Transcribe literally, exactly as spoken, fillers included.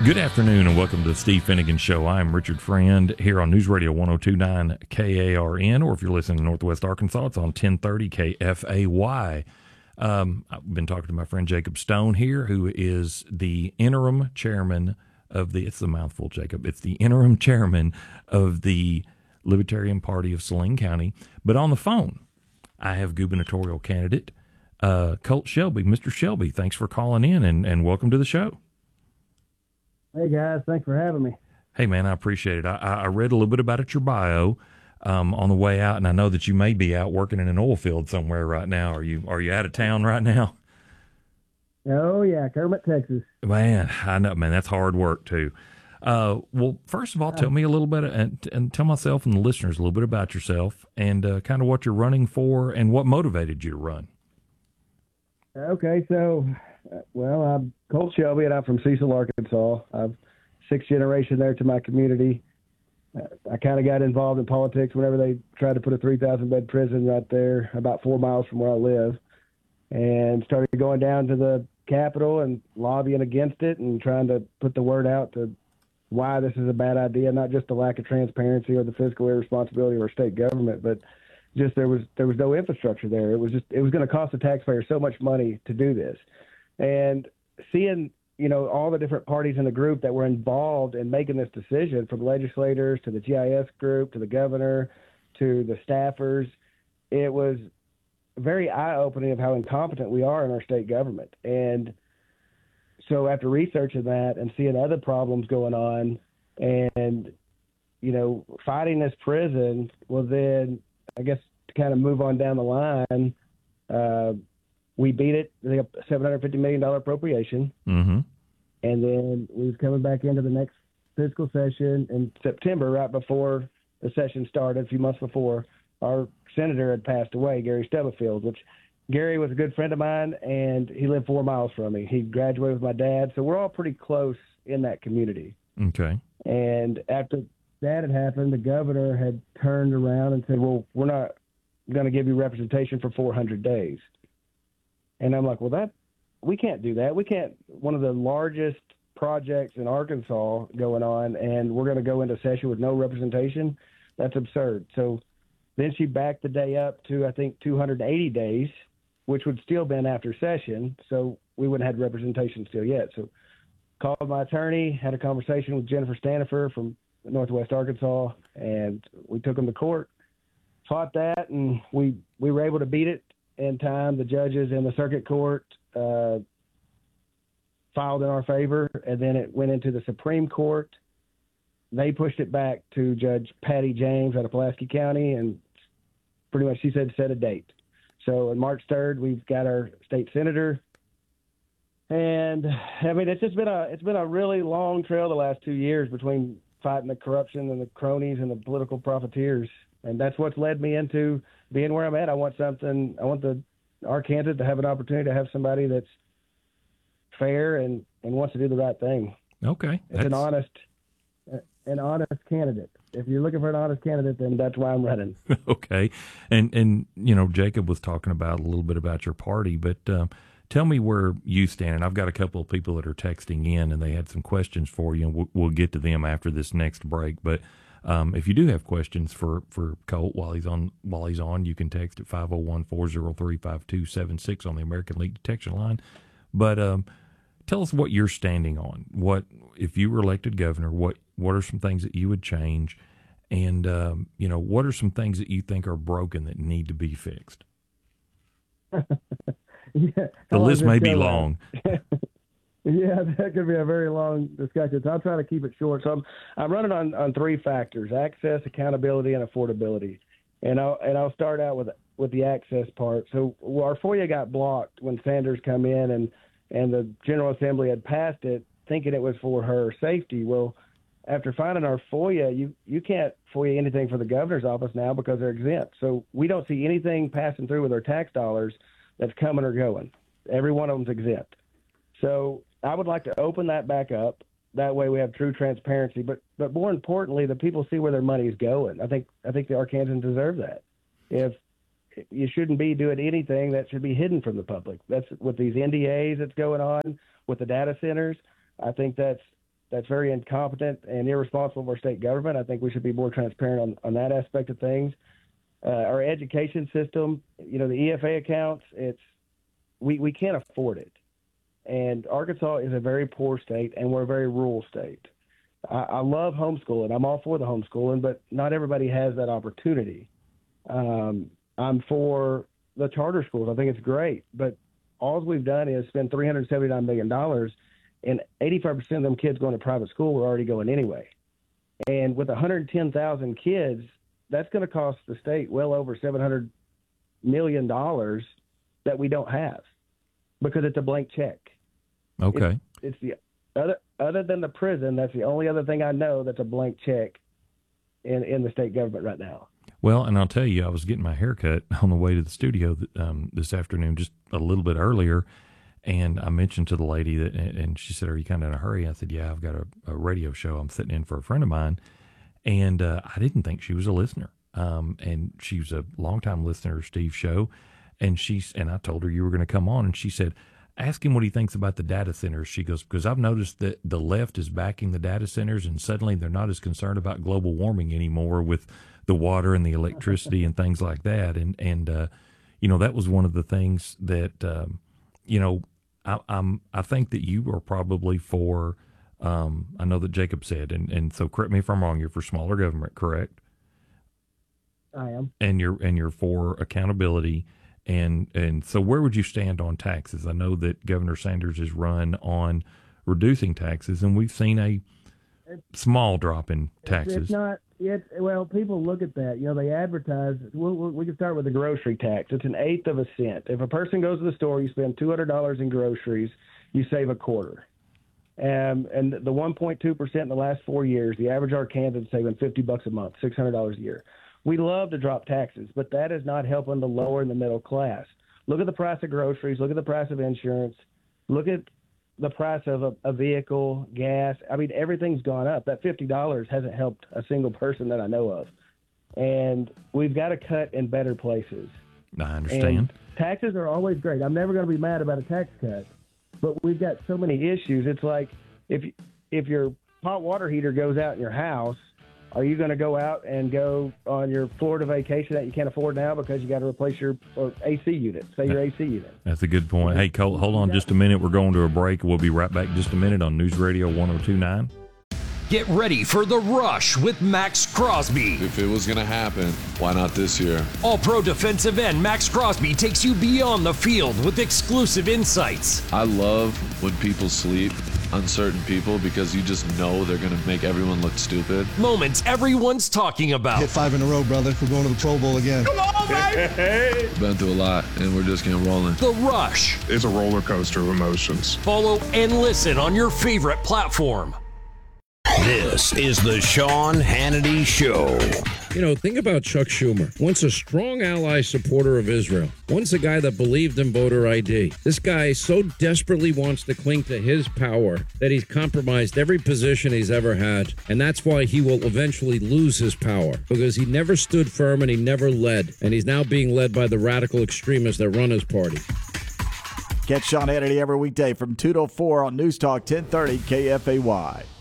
Good afternoon and welcome to the Steve Finnegan Show. I'm Richard Friend here on News Radio one oh two point nine K A R N, or if you're listening to Northwest Arkansas, it's on ten thirty K F A Y. Um, I've been talking to my friend Jacob Stone here, who is the interim chairman of the, it's the mouthful, Jacob, it's the interim chairman of the Libertarian Party of Saline County. But on the phone, I have gubernatorial candidate uh, Colt Shelby. Mister Shelby, thanks for calling in and, and welcome to the show. Hey, guys. Thanks for having me. Hey, man, I appreciate it. I, I read a little bit about it, your bio, um, on the way out, and I know that you may be out working in an oil field somewhere right now. Are you Are you out of town right now? Oh, yeah, Kermit, Texas. Man, I know, man, that's hard work, too. Uh, well, first of all, tell me a little bit, and, and tell myself and the listeners a little bit about yourself and uh, kind of what you're running for and what motivated you to run. Okay, so... Well, I'm Colt Shelby, and I'm from Cecil, Arkansas. I'm sixth generation there to my community. I kind of got involved in politics whenever they tried to put a three thousand bed prison right there about four miles from where I live, and started going down to the Capitol and lobbying against it and trying to put the word out to why this is a bad idea, not just the lack of transparency or the fiscal irresponsibility of our state government, but just there was there was no infrastructure there. It was just it was going to cost the taxpayer so much money to do this. And seeing, you know, all the different parties in the group that were involved in making this decision, from legislators to the G I S group to the governor to the staffers, it was very eye-opening of how incompetent we are in our state government. And so after researching that and seeing other problems going on and, you know, fighting this prison, well, then I guess to kind of move on down the line, uh, we beat it, the seven hundred fifty million dollars appropriation. Mm-hmm. And then we was coming back into the next fiscal session in September, right before the session started, a few months before. Our senator had passed away, Gary Stubblefield, which Gary was a good friend of mine, and he lived four miles from me. He graduated with my dad, so we're all pretty close in that community. Okay. And after that had happened, the governor had turned around and said, well, we're not going to give you representation for four hundred days. And I'm like, well, that we can't do that. We can't. One of the largest projects in Arkansas going on, and we're going to go into session with no representation. That's absurd. So then she backed the day up to, I think, two hundred eighty days, which would still been after session. So we wouldn't have had representation still yet. So called my attorney, had a conversation with Jennifer Stanifer from Northwest Arkansas, and we took them to court, fought that, and we, we were able to beat it in time. The judges in the circuit court uh, filed in our favor, and then it went into the Supreme Court. They pushed it back to Judge Patty James out of Pulaski County, and pretty much she said set a date. So on March third, we've got our state senator. And I mean, it's just been a it's been a really long trail the last two years between fighting the corruption and the cronies and the political profiteers, and that's what's led me into being where I'm at. I want something. I want the our candidate to have an opportunity to have somebody that's fair and, and wants to do the right thing. Okay, it's an honest an honest candidate. If you're looking for an honest candidate, then that's why I'm running. Okay, and and you know, Jacob was talking about a little bit about your party, but um, tell me where you stand. And I've got a couple of people that are texting in, and they had some questions for you, and we'll, we'll get to them after this next break. But Um, if you do have questions for, for Colt while he's on, while he's on, you can text at five oh one, four oh three, five two seven six on the American League detection line. But, um, tell us what you're standing on. What, if you were elected governor, what, what are some things that you would change? And, um, you know, what are some things that you think are broken that need to be fixed? Yeah, the list may be long. Yeah, that could be a very long discussion. So I'll try to keep it short. So I'm, I'm running on, on three factors: access, accountability, and affordability. And I'll and I'll start out with with the access part. So well, our FOIA got blocked when Sanders come in, and and the General Assembly had passed it, thinking it was for her safety. Well, after finding our FOIA, you you can't FOIA anything for the governor's office now because they're exempt. So we don't see anything passing through with our tax dollars that's coming or going. Every one of them's exempt. So I would like to open that back up. That way we have true transparency. But but more importantly, the people see where their money is going. I think I think the Arkansans deserve that. If you shouldn't be doing anything that should be hidden from the public. That's with these N D As that's going on with the data centers. I think that's that's very incompetent and irresponsible of our state government. I think we should be more transparent on, on that aspect of things. Uh, our education system, you know, the E F A accounts, it's we, we can't afford it. And Arkansas is a very poor state, and we're a very rural state. I, I love homeschooling. I'm all for the homeschooling, but not everybody has that opportunity. Um, I'm for the charter schools. I think it's great, but all we've done is spend three hundred seventy-nine million dollars, and eighty-five percent of them kids going to private school were already going anyway. And with one hundred ten thousand kids, that's going to cost the state well over seven hundred million dollars that we don't have because it's a blank check. Okay. It's, it's the other other than the prison, that's the only other thing I know that's a blank check in, in the state government right now. Well, and I'll tell you, I was getting my hair cut on the way to the studio um, this afternoon, just a little bit earlier, and I mentioned to the lady that, and she said, "Are you kind of in a hurry?" I said, "Yeah, I've got a, a radio show I'm sitting in for a friend of mine," and uh, I didn't think she was a listener, um, and she was a longtime listener of Steve's show, and she's and I told her you were going to come on, and she said, "Ask him what he thinks about the data centers." She goes, "Because I've noticed that the left is backing the data centers, and suddenly they're not as concerned about global warming anymore with the water and the electricity and things like that." And, and, uh, you know, that was one of the things that, um, you know, I, I'm, I think that you are probably for, um, I know that Jacob said, and, and so correct me if I'm wrong, you're for smaller government, correct? I am. And you're, and you're for accountability. And, and so where would you stand on taxes? I know that Governor Sanders is run on reducing taxes, and we've seen a small drop in taxes. It's not, It, well, people look at that. You know, they advertise. We'll, we'll, we can start with the grocery tax. It's an eighth of a cent. If a person goes to the store, you spend two hundred dollars in groceries, you save a quarter. Um, and the one point two percent in the last four years, the average Arkansan is saving fifty bucks a month, six hundred dollars a year. We love to drop taxes, but that is not helping the lower and the middle class. Look at the price of groceries. Look at the price of insurance. Look at the price of a, a vehicle, gas. I mean, everything's gone up. That fifty dollars hasn't helped a single person that I know of. And we've got to cut in better places. I understand. And taxes are always great. I'm never going to be mad about a tax cut. But we've got so many issues. It's like if if your hot water heater goes out in your house, are you going to go out and go on your Florida vacation that you can't afford now because you got to replace your or A C unit, say your A C unit? That's a good point. Hey, Cole, hold on just a minute. We're going to a break. We'll be right back in just a minute on News Radio one oh two point nine. Get ready for The Rush with Max Crosby. If it was going to happen, why not this year? All-Pro defensive end Max Crosby takes you beyond the field with exclusive insights. I love when people sleep on certain people because you just know they're going to make everyone look stupid. Moments everyone's talking about. Hit five in a row, brother. We're going to the Pro Bowl again. Come on, baby! Been through a lot, and we're just getting rolling. The Rush. It's a roller coaster of emotions. Follow and listen on your favorite platform. This is the Sean Hannity Show. You know, think about Chuck Schumer. Once a strong ally supporter of Israel. Once a guy that believed in voter I D. This guy so desperately wants to cling to his power that he's compromised every position he's ever had. And that's why he will eventually lose his power. Because he never stood firm and he never led. And he's now being led by the radical extremists that run his party. Catch Sean Hannity every weekday from two to four on News Talk ten thirty K F A Y.